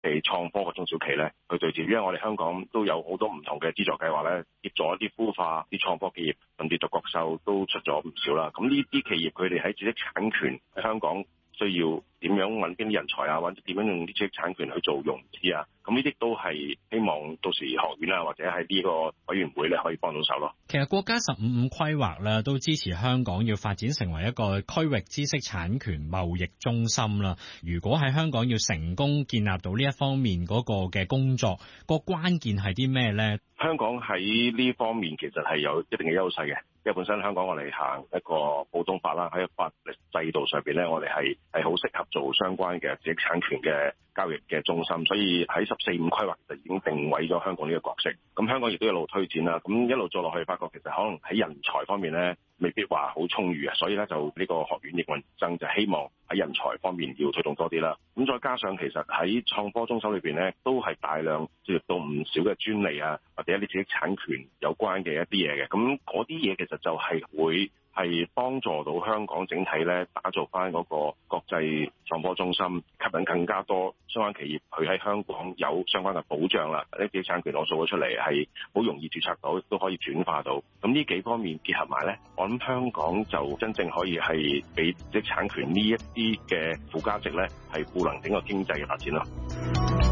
係創科嘅中小企咧去對接，因為我哋香港都有好多唔同嘅資助計劃咧，協助一啲孵化啲創科企業，甚至獨角獸都出咗唔少啦。咁呢啲企業佢哋喺知識產權喺香港需要點樣揾邊啲人才啊，或者點樣用啲知識產權去做融資啊？咁呢啲都係希望到時學院啊，或者喺呢個委員會咧可以幫到手咯。 其實國家15+5規劃咧都支持香港要發展成為一個區域知識產權貿易中心啦。如果喺香港要成功建立到呢一方面嗰個嘅工作，個關鍵係啲咩咧？ 香港喺呢方面其實係有一定嘅優勢嘅，因為本身香港我哋行一個普通法啦，喺法律制度上邊咧，我哋係好適合做相關嘅知識產權嘅交易嘅中心，所以喺14+5規劃就已經定位咗香港呢個角色。咁香港亦都一路推展啦，咁一路做落去，發覺其實可能喺人才方面咧，未必話好充裕啊，所以咧就呢個學院應運而生，就希望喺人才方面要推動多啲啦。咁再加上其實喺創科中心裏邊咧，都係大量接觸到唔少嘅專利啊，或者一啲知識產權有關嘅一啲嘢嘅。咁嗰啲嘢其實就係會係幫助到香港整體咧打造翻嗰個國際創科中心，吸引更加多相關企業佢喺香港有相關嘅保障啦。啲知識產權我數咗出嚟係好容易註冊到，都可以轉化到。咁呢幾方面結合埋咧，我諗香港就真正可以係俾知識產權呢一啲嘅附加值咧，係賦能整個經濟嘅發展咯。